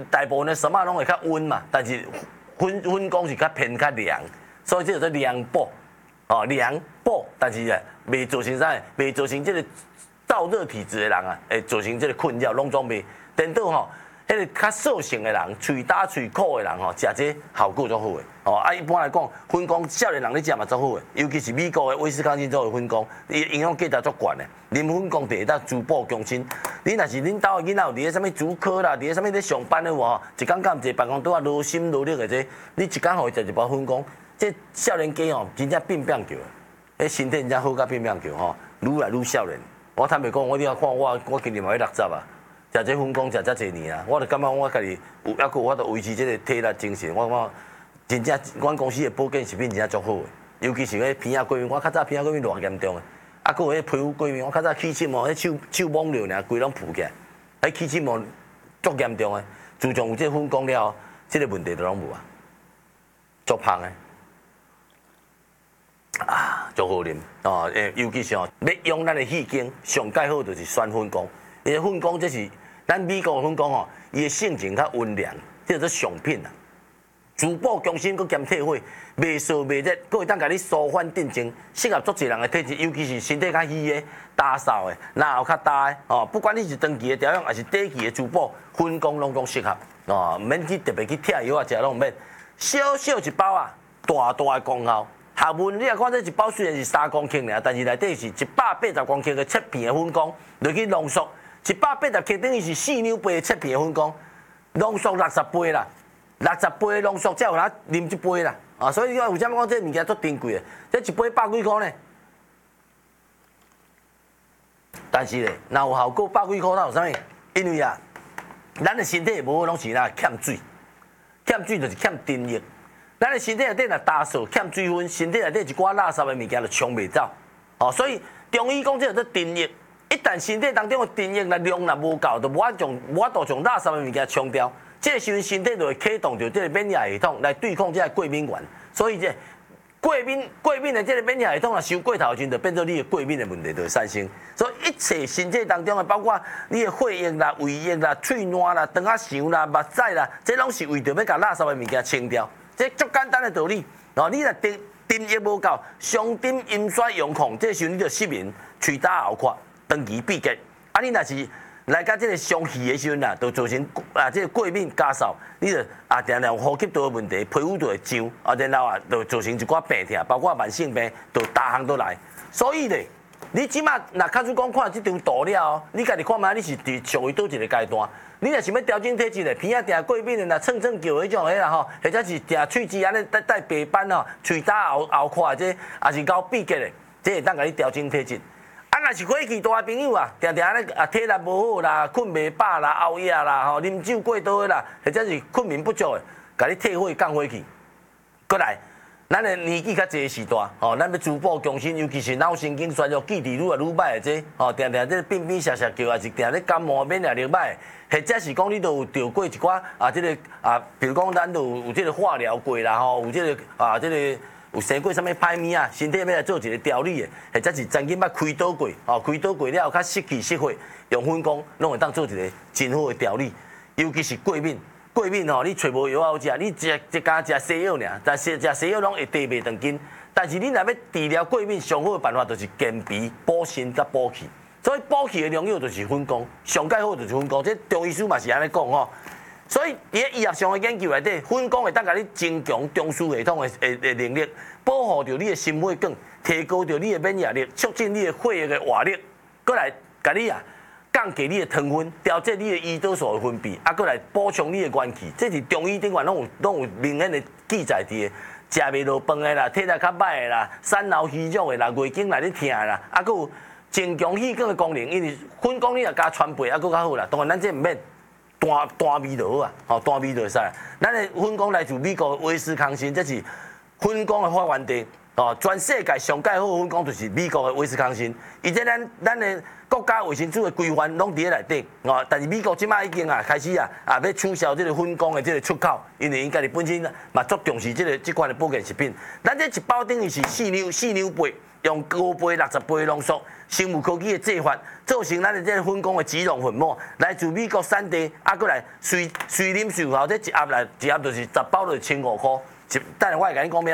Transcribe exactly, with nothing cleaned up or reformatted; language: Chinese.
大部分的什么拢会较温嘛，但是分分工是较偏较凉，所以这叫做凉补，哦凉补，但是啊，未造成啥，未造成这个燥热体质的人啊，会造成这个困扰，拢总袂。颠倒吼，迄个较瘦性的人，喙焦喙苦的人吼，食这效果足好诶。哦，啊，一般来讲，粉工少年人咧食嘛足好诶，尤其是美国的威斯康星州的粉工，伊营养价值足悬诶。啉粉工第会当滋补强身。你若是恁兜的囡仔有伫咧啥物主科啦，伫咧啥物咧上班的话吼，一工干一个办公桌啊，劳心劳力的这，你一工互伊食一包粉工，这少年家吼，真正变变叫，迄身体真正好甲变变叫吼，愈来愈少年。我坦白讲，我你看我，我今年嘛要六十啊。食这粉工食遮侪年啊，我就感觉我家己有抑佫有法度维持这个体力精神。我讲真正，阮公司的保健食品真正足好的，尤其是迄鼻仔过敏，我较早鼻仔过敏偌严重的，啊，佫有迄皮肤过敏，我较早起疹哦，迄手手摸着尔，规拢浮起来，迄起疹哦足严重的。自从有这粉工了后，这个问题都拢无啊，足芳的，啊，足好啉哦。诶，尤其是哦，要用咱的气经，上介好就是选粉工，因为粉工这是。咱美国粉工吼，伊的性情较温凉，这叫做上品啊。滋补强身，佮兼退火，袂烧袂热，佮会当甲你舒缓镇静，适合足侪人的体质，尤其是身体较虚的、大少的、脑较大的哦。不管你是长期的调养，还是短期的滋补，粉工拢拢适合哦。免去特别去拆药啊，食拢免。小小一包啊，大大的功效。学问你啊看这一包虽然是三公克尔，但是内底是一百八十公克的切片的粉工，落去浓缩。一百八十克等于是四两杯的切片的粉工，浓缩六十杯啦，六十杯浓缩才有人啉一杯啦。啊，所以你讲有啥物讲这物件足珍贵的，这一杯百几箍呢？但是咧，若有效果百几箍，那有啥物？因为啊，咱的身体无拢是啦欠水，欠水就是欠津液。咱的身体内底若大数欠水分，身体内底一寡垃圾的物件就冲袂走。哦，所以中医讲这叫做津液。一旦身体当中的津液若量若无够，就无法从无法度从垃圾的物件冲掉。这个时阵身体就会启动着这个免疫系统来对抗这个过敏源。所以这过敏过敏的这个免疫系统啊，伤过头时，就变做你的过敏的问题就会产生。所以一切身体当中的，包括你的血液啦、胃液啦、喙烂啦、肠仔肠啦、目屎啦，这拢是为着要把垃圾的物件清掉。这足简单的道理。哦，你若津津液无够，上丁阴衰阳亢，这时候你就失眠、喙焦喉渴。长期闭结，啊，你若是来到这个上气的时阵啊，就造成啊这个过敏加扫，你就啊常常呼吸道的问题，皮肤就会痒，啊，然后啊就造成一寡病痛，包括慢性病，就大项都来。所以咧，你即马若卡出讲看这张图了，你家己看卖你是伫属于倒一个阶段。你若想要调整体质咧，鼻仔定过敏的啦，蹭蹭叫迄种迄啦吼，或者是定喙齿安尼带带白斑吼，喙焦喉喉渴这，也是搞闭结的，这会当甲你调整体质。啊，若是火气大的朋友啊，定定安尼啊，体力无好啦，困袂饱啦，熬夜啦，吼，啉酒过多的啦，或者是困眠不足的，甲你退火降火气。过来，咱的年纪较济时代，吼，咱要滋补强身，尤其是脑神经衰弱、记忆愈来愈歹的这，吼，定定这变变涩涩叫，还是定咧感冒、免疫力歹，或者是讲你都有着过一寡啊，这个啊，比如讲咱都有有这个化疗过啦，吼，有这个啊，这个。有生过啥物歹物啊？身体要来做一个调理的，或者是曾经捌开刀过，哦，开刀过了后较失气失血，用粉工拢会当做一个真好的调理。尤其是过敏，过敏吼，你找无药好食，你食一家食西药尔，但是食西药拢会低袂长筋。但是你若要治疗过敏，上好的办法就是健脾、补肾甲补气。所以补气的良药就是粉工，上介好就是粉工。这中医师嘛是安尼讲吼。所以，伫咧医学上的研究内底，粉工会当甲你增强中枢系统的诶诶能力，保护着你的心血管，提高着你的免疫力，促进你的血液的活力，过来甲你啊降低你的糖分，调节你的胰岛素的分泌，啊，过来补充你的元气。这是中医顶管拢有拢有明显的记载伫的。食袂落饭的啦，体力较歹的啦，产后虚弱的啦，月经来咧疼的啦，啊，佫有增强气管的功能，因为粉工你若加传培，啊，佫较好啦。当然咱这毋免。单单味就好啊，吼单味就会使。咱的粉工来自美国威斯康星，这是粉工的发源地。哦，全世界上介好粉工就是美国的威斯康星。而且咱咱的国家卫生署的规范拢伫咧内底。哦，但是美国即摆已经啊开始啊啊要取消这个粉工的这个出口，因为因家己本身嘛足重视这个这款的保健食品。咱这一包等于是四两四两杯， 用高倍、六十倍的浓缩生物科技的做法，造成咱的这个粉工的脂溶粉末，来自美国产地，啊，过来随随啉随后，这一盒来一盒就是十包就是千五块。一，等下我会甲你讲咩。